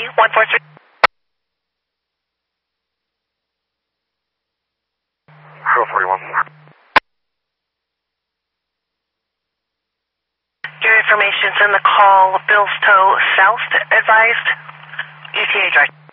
143. Go 41. Your information's in the call. Bill's Toe South advised. ETA drive.